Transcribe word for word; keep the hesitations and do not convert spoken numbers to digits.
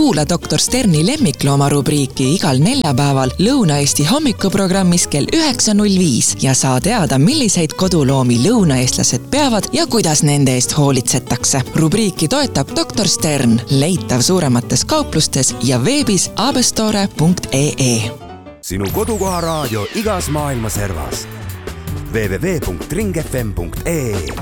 Kuula doktor Sterni lemmiklooma rubriiki igal neljapäeval Lõuna-Eesti hommikuprogrammis kell üheksa null viis ja saa teada, milliseid koduloomi lõunaeestlased peavad ja kuidas nende eest hoolitsetakse. Rubriiki toetab doktor Stern, leitav suuremates kauplustes ja veebis abestore punkt ee. Sinu kodukoha raadio igas maailma servas. w w w punkt ring f m punkt ee